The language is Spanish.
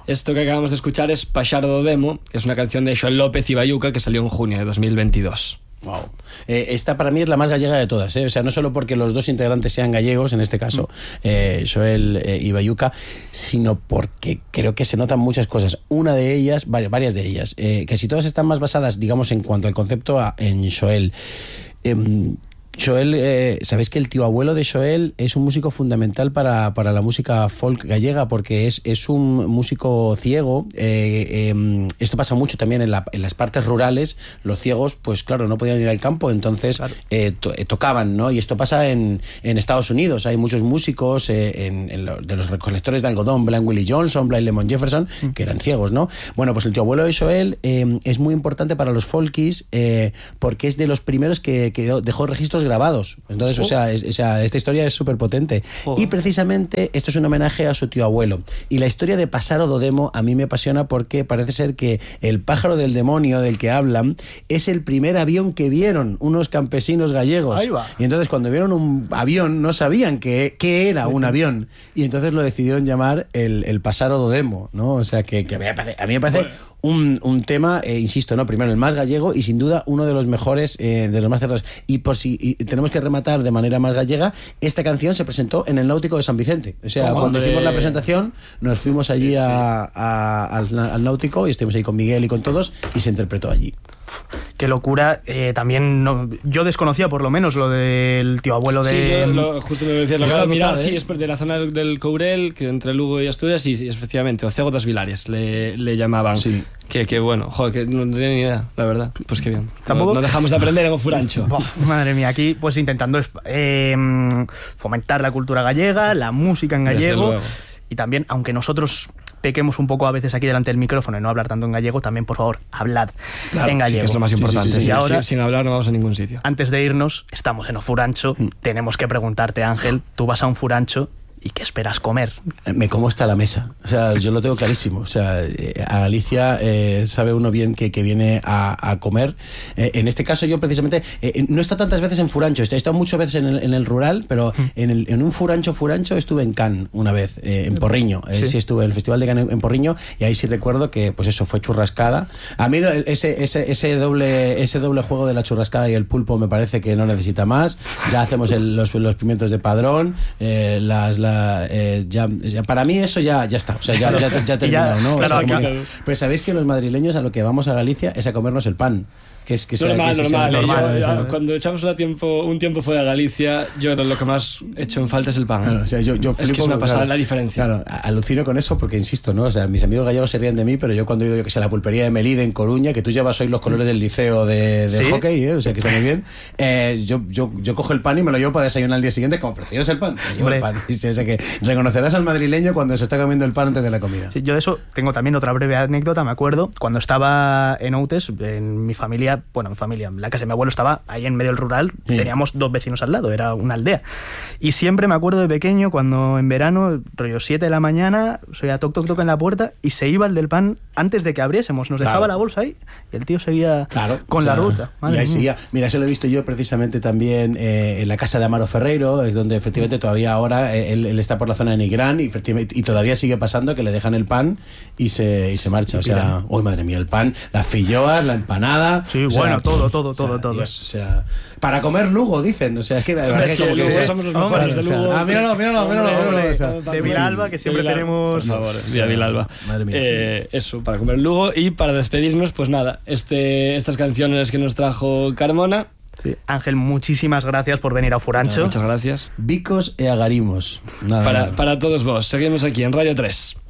Esto que acabamos de escuchar es Paxaro do Demo, que es una canción de Xoel López y Bayuca que salió en junio de 2022. Wow. Esta para mí es la más gallega de todas, ¿eh? O sea, no solo porque los dos integrantes sean gallegos, en este caso Xoel y Bayuca, sino porque creo que se notan muchas cosas. Una de ellas, varias de ellas, que si todas están más basadas, digamos, en cuanto al concepto en Xoel. Xoel, sabéis que el tío abuelo de Xoel es un músico fundamental para la música folk gallega, porque es un músico ciego. Esto pasa mucho también en las partes rurales. Los ciegos, pues claro, no podían ir al campo, entonces claro, tocaban, ¿no? Y esto pasa en Estados Unidos. Hay muchos músicos de los recolectores de algodón, Blind Willie Johnson, Blind Lemon Jefferson, que eran ciegos, ¿no? Bueno, pues el tío abuelo de Xoel es muy importante para los folkies, porque es de los primeros que dejó registros grabados. Entonces, o sea, esta historia es súper potente. Y precisamente esto es un homenaje a su tío abuelo. Y la historia de Paxaro do Demo a mí me apasiona porque parece ser que el pájaro del demonio del que hablan es el primer avión que vieron unos campesinos gallegos. Ahí va. Y entonces cuando vieron un avión no sabían qué era un avión. Y entonces lo decidieron llamar el Paxaro do Demo, ¿no? O sea, que a mí me parece un tema, insisto, ¿no? Primero el más gallego y sin duda uno de los mejores, de los más cerrados. Y por si tenemos que rematar de manera más gallega, esta canción se presentó en el Náutico de San Vicente. O sea, cuando hicimos la presentación nos fuimos allí al Náutico y estuvimos ahí con Miguel y con todos y se interpretó allí. Qué locura. También yo desconocía por lo menos lo del tío abuelo de... Sí, justo me decías, lo acabo de mirar, sí, es de la zona del Courel, que entre Lugo y Asturias, sí, efectivamente, o Cego das Vilares le llamaban. Sí. Que bueno, joder, que no tenía ni idea, la verdad. Pues qué bien. ¿Tampoco? No dejamos de aprender en Ofurancho. Madre mía, aquí pues intentando fomentar la cultura gallega, la música en gallego. Y también, aunque nosotros pequemos un poco a veces aquí delante del micrófono y no hablar tanto en gallego, también, por favor, hablad en gallego. Sí, que es lo más importante. Sí. Y ahora, sin hablar no vamos a ningún sitio. Antes de irnos, estamos en Ofurancho. Tenemos que preguntarte, Ángel, tú vas a un furancho ¿y qué esperas comer? Me como hasta la mesa. O sea, yo lo tengo clarísimo. O sea, a Galicia sabe uno bien que viene a comer. En este caso yo precisamente no he estado tantas veces en furancho. He estado muchas veces en el rural, pero en un furancho estuve en Cannes una vez, en Porriño. Sí, estuve en el Festival de Cannes en Porriño y ahí sí recuerdo que pues eso fue churrascada. A mí ese doble juego de la churrascada y el pulpo me parece que no necesita más. Ya hacemos los pimientos de padrón, ya para mí eso ya está, o sea, ya ha terminado, ¿no? Claro, o sea, pero sabéis que los madrileños a lo que vamos a Galicia es a comernos el pan. Normal. Cuando echamos un tiempo fuera de Galicia, yo lo que más echo en falta es el pan. Claro, o sea, yo es que es una pasada la diferencia. Claro, alucino con eso porque insisto, ¿no? O sea, mis amigos gallegos se ríen de mí, pero yo cuando he ido a la pulpería de Melide en Coruña, que tú llevas hoy los colores del liceo del hockey, o sea, que está muy bien, yo cojo el pan y me lo llevo para desayunar al día siguiente, como, pero ¿tienes el pan? Me llevo el pan. O sea, que reconocerás al madrileño cuando se está comiendo el pan antes de la comida. Sí, yo de eso tengo también otra breve anécdota. Me acuerdo cuando estaba en Outes, en mi familia, la casa de mi abuelo estaba ahí en medio del rural, teníamos 2 vecinos al lado, era una aldea. Y siempre me acuerdo de pequeño, cuando en verano, rollo 7 de la mañana, se oía toc en la puerta y se iba el del pan antes de que abriésemos, nos dejaba la bolsa ahí y el tío seguía con la ruta. Y ahí seguía. Mira, eso lo he visto yo precisamente también en la casa de Amaro Ferreiro, es donde efectivamente todavía ahora él está por la zona de Nigrán y todavía sigue pasando que le dejan el pan y se marcha. O sea, uy, madre mía, el pan, las filloas, la empanada. Sí, bueno, todo. Dios, o sea, para comer Lugo, dicen. O sea, es que somos los mejores de Lugo. Míralo. De Vilalba, que siempre tenemos. Por favor, sí, a Vilalba. Madre mía. Eso, para comer Lugo. Y para despedirnos, pues nada, estas canciones que nos trajo Carmona. Sí. Ángel, muchísimas gracias por venir a Furancho. Muchas gracias. Bicos e agarimos. Para todos vos. Seguimos aquí en Radio 3.